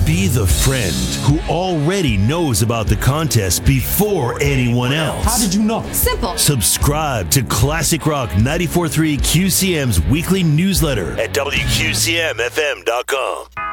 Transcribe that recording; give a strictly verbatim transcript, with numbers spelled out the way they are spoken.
Be the friend who already knows about the contest before anyone else. How did you know? Simple. Subscribe to Classic Rock ninety-four point three Q C M's weekly newsletter at W Q C M F M dot com.